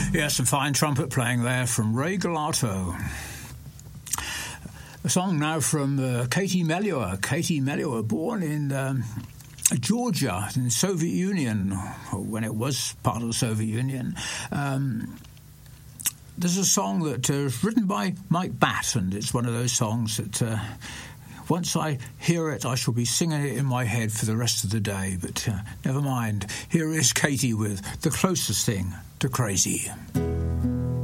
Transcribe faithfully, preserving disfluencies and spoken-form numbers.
Yes, some fine trumpet playing there from Ray Galato. A song now from uh, Katie Melua. Katie Melua, born in um, Georgia, in the Soviet Union, when it was part of the Soviet Union. Um, there's a song that uh, was written by Mike Batt, and it's one of those songs that uh, once I hear it, I shall be singing it in my head for the rest of the day. But uh, never mind. Here is Katie with The Closest Thing to Crazy.